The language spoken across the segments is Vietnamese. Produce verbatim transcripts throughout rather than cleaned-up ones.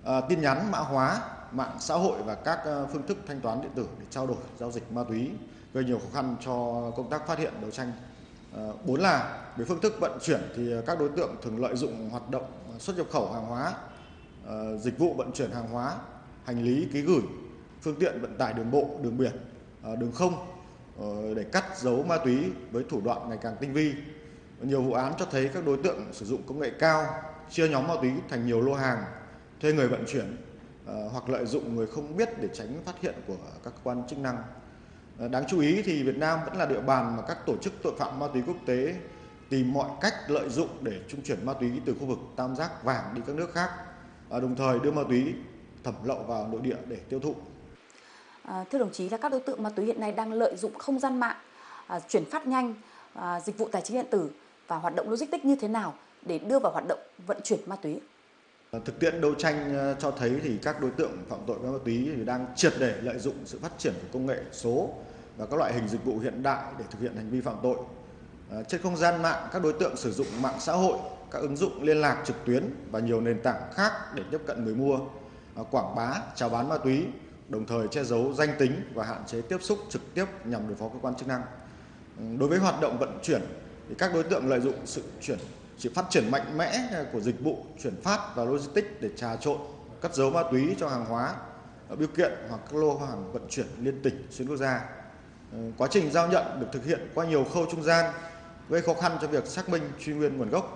à, tin nhắn mã hóa, mạng xã hội và các ờ, phương thức thanh toán điện tử để trao đổi giao dịch ma túy, gây nhiều khó khăn cho công tác phát hiện đấu tranh. À, bốn là về phương thức vận chuyển thì các đối tượng thường lợi dụng hoạt động xuất nhập khẩu hàng hóa, ờ, dịch vụ vận chuyển hàng hóa, hành lý ký gửi, phương tiện vận tải đường bộ, đường biển, ờ, đường không ờ, để cắt giấu ma túy với thủ đoạn ngày càng tinh vi. Nhiều vụ án cho thấy các đối tượng sử dụng công nghệ cao, chia nhóm ma túy thành nhiều lô hàng, thuê người vận chuyển ờ, hoặc lợi dụng người không biết để tránh phát hiện của các cơ quan chức năng. Ờ, Đáng chú ý thì Việt Nam vẫn là địa bàn mà các tổ chức tội phạm ma túy quốc tế tìm mọi cách lợi dụng để trung chuyển ma túy từ khu vực tam giác vàng đi các nước khác, ờ, đồng thời đưa ma túy thẩm lậu vào nội địa để tiêu thụ. À, thưa đồng chí, là các đối tượng ma túy hiện nay đang lợi dụng không gian mạng, à, chuyển phát nhanh, à, dịch vụ tài chính điện tử và hoạt động logistics như thế nào để đưa vào hoạt động vận chuyển ma túy? Ờ, Thực tiễn đấu tranh ờ, cho thấy thì các đối tượng phạm tội về ma túy thì đang triệt để lợi dụng sự phát triển của công nghệ số và các loại hình dịch vụ hiện đại để thực hiện hành vi phạm tội. Ờ, Trên không gian mạng, các đối tượng sử dụng mạng xã hội, các ứng dụng liên lạc trực tuyến và nhiều nền tảng khác để tiếp cận người mua, ờ, quảng bá, chào bán ma túy, đồng thời che giấu danh tính và hạn chế tiếp xúc trực tiếp nhằm đối phó cơ quan chức năng. Ừ, Đối với hoạt động vận chuyển thì các đối tượng lợi dụng sự chuyển sự phát triển mạnh mẽ của dịch vụ chuyển phát và logistics để trà trộn, cất giấu ma túy cho hàng hóa, bưu kiện hoặc các lô hàng vận chuyển liên tỉnh xuyên quốc gia. Ừ, Quá trình giao nhận được thực hiện qua nhiều khâu trung gian, gây khó khăn cho việc xác minh truy nguyên nguồn gốc.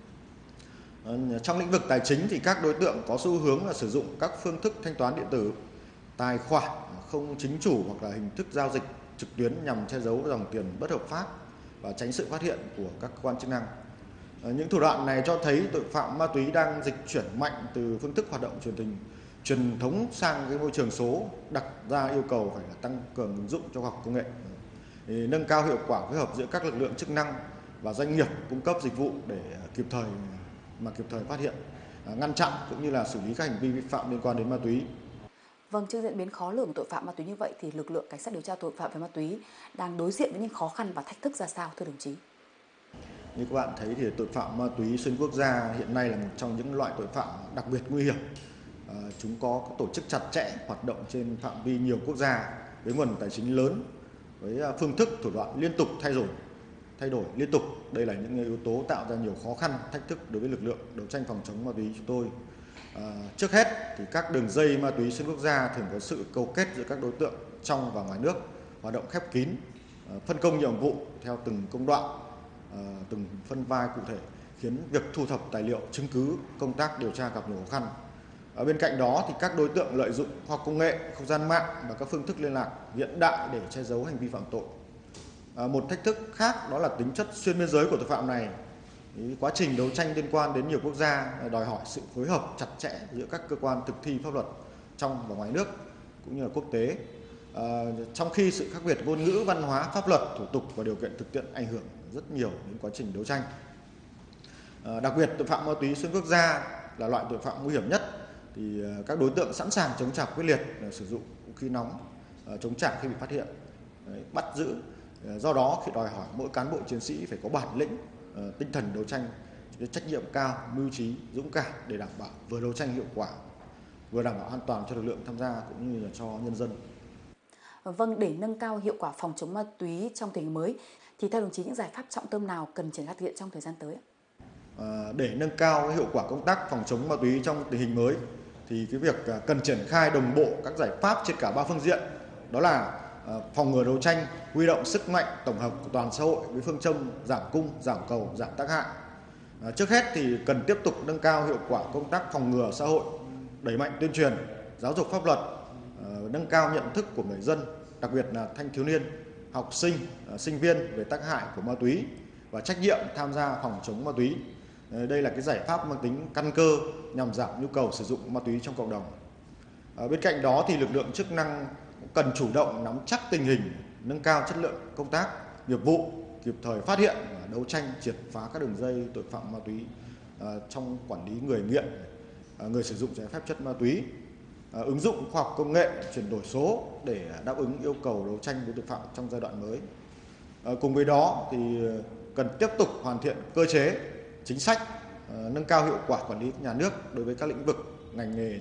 Ờ, Trong lĩnh vực tài chính thì các đối tượng có xu hướng là sử dụng các phương thức thanh toán điện tử, tài khoản không chính chủ hoặc là hình thức giao dịch trực tuyến nhằm che giấu dòng tiền bất hợp pháp và tránh sự phát hiện của các cơ quan chức năng. Ờ, Những thủ đoạn này cho thấy tội phạm ma túy đang dịch chuyển mạnh từ phương thức hoạt động truyền tình truyền thống sang cái môi trường số, đặt ra yêu cầu phải là tăng cường ứng dụng cho khoa học công nghệ, để nâng cao hiệu quả phối hợp giữa các lực lượng chức năng và doanh nghiệp cung cấp dịch vụ để kịp thời mà kịp thời phát hiện, à, ngăn chặn cũng như là xử lý các hành vi vi phạm liên quan đến ma túy. Vâng, trước diễn biến khó lường của tội phạm ma túy như vậy thì lực lượng cảnh sát điều tra tội phạm về ma túy đang đối diện với những khó khăn và thách thức ra sao, thưa đồng chí? Như các bạn thấy thì tội phạm ma túy xuyên quốc gia hiện nay là một trong những loại tội phạm đặc biệt nguy hiểm. À, chúng có các tổ chức chặt chẽ, hoạt động trên phạm vi nhiều quốc gia với nguồn tài chính lớn, với à, phương thức thủ đoạn liên tục thay đổi, thay đổi liên tục. Đây là những yếu tố tạo ra nhiều khó khăn, thách thức đối với lực lượng đấu tranh phòng chống ma túy chúng tôi. À, trước hết thì các đường dây ma túy xuyên quốc gia thường có sự câu kết giữa các đối tượng trong và ngoài nước, hoạt động khép kín, à, phân công nhiệm vụ theo từng công đoạn, à, từng phân vai cụ thể, khiến việc thu thập tài liệu chứng cứ, công tác điều tra gặp nhiều khó khăn. Ở bên cạnh đó thì các đối tượng lợi dụng khoa học công nghệ, không gian mạng và các phương thức liên lạc hiện đại để che giấu hành vi phạm tội. À, một thách thức khác đó là tính chất xuyên biên giới của tội phạm này. Ý, quá trình đấu tranh liên quan đến nhiều quốc gia đòi hỏi sự phối hợp chặt chẽ giữa các cơ quan thực thi pháp luật trong và ngoài nước cũng như là quốc tế. À, trong khi sự khác biệt ngôn ngữ, văn hóa, pháp luật, thủ tục và điều kiện thực tiễn ảnh hưởng rất nhiều đến quá trình đấu tranh. À, đặc biệt tội phạm ma túy xuyên quốc gia là loại tội phạm nguy hiểm nhất, thì à, các đối tượng sẵn sàng chống trả quyết liệt, à, sử dụng vũ khí nóng, à, chống trả khi bị phát hiện, đấy, bắt giữ. À, do đó khi đòi hỏi mỗi cán bộ chiến sĩ phải có bản lĩnh, à, tinh thần đấu tranh, trách nhiệm cao, mưu trí, dũng cảm để đảm bảo vừa đấu tranh hiệu quả, vừa đảm bảo an toàn cho lực lượng tham gia cũng như là cho nhân dân. Vâng, để nâng cao hiệu quả phòng chống ma túy trong tình hình mới thì theo đồng chí những giải pháp trọng tâm nào cần triển khai thực hiện trong thời gian tới ạ? À, để nâng cao hiệu quả công tác phòng chống ma túy trong tình hình mới thì cái việc à, cần triển khai đồng bộ các giải pháp trên cả ba phương diện, đó là à, phòng ngừa đấu tranh, huy động sức mạnh tổng hợp của toàn xã hội với phương châm giảm cung, giảm cầu, giảm tác hại. À, trước hết thì cần tiếp tục nâng cao hiệu quả công tác phòng ngừa xã hội, đẩy mạnh tuyên truyền, giáo dục pháp luật, à, nâng cao nhận thức của người dân, đặc biệt là thanh thiếu niên, học sinh, à, sinh viên về tác hại của ma túy và trách nhiệm tham gia phòng chống ma túy. Đây là cái giải pháp mang tính căn cơ nhằm giảm nhu cầu sử dụng ma túy trong cộng đồng. Ở bên cạnh đó thì lực lượng chức năng cần chủ động nắm chắc tình hình, nâng cao chất lượng công tác nghiệp vụ, kịp thời phát hiện và đấu tranh triệt phá các đường dây tội phạm ma túy à, trong quản lý người nghiện, à, người sử dụng trái phép chất ma túy, à, ứng dụng khoa học công nghệ, chuyển đổi số để đáp ứng yêu cầu đấu tranh với tội phạm trong giai đoạn mới. À, cùng với đó thì cần tiếp tục hoàn thiện cơ chế, chính sách, à, nâng cao hiệu quả quản lý nhà nước đối với các lĩnh vực, ngành nghề